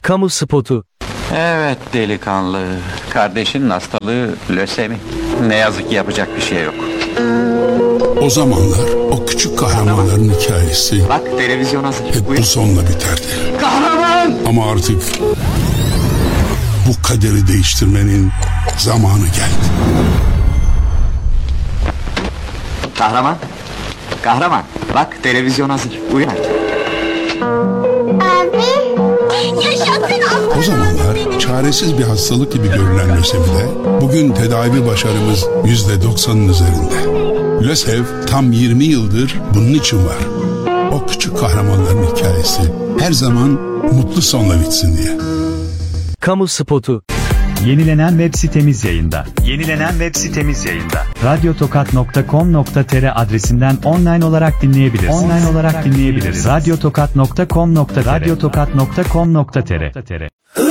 Kamu spotu. Evet delikanlı. Kardeşinin hastalığı lösemi. Ne yazık ki yapacak bir şey yok. O zamanlar o küçük kahramanların hikayesi Bak televizyon hazır. hep Buyur. bu sonla biterdi. Kahraman! Ama artık bu kaderi değiştirmenin zamanı geldi. Kahraman. Kahraman. Bak televizyon hazır. Uyan artık. O zamanlar çaresiz bir hastalık gibi görülen lösemide bugün tedavi başarımız %90'ın üzerinde. LÖSEV tam 20 yıldır bunun için var. O küçük kahramanların hikayesi her zaman mutlu sonla bitsin diye. Kamu spotu. Yenilenen web sitemiz yayında. Radyotokat.com.tr adresinden online olarak dinleyebilirsiniz. Radyotokat.com.tr